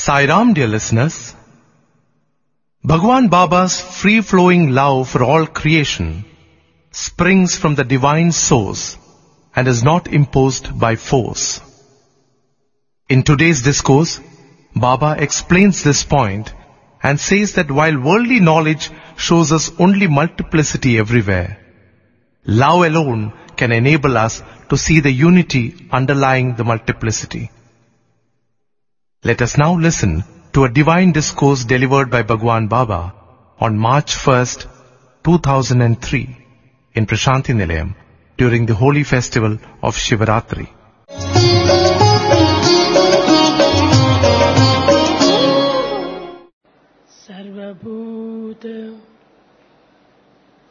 Sai Ram, dear listeners. Bhagwan Baba's free-flowing love for all creation springs from the divine source and is not imposed by force. In today's discourse, Baba explains this point and says that while worldly knowledge shows us only multiplicity everywhere, love alone can enable us to see the unity underlying the multiplicity. Let us now listen to a divine discourse delivered by Bhagwan Baba on March 1st, 2003 in Prashanti Nilayam during the holy festival of Shivaratri.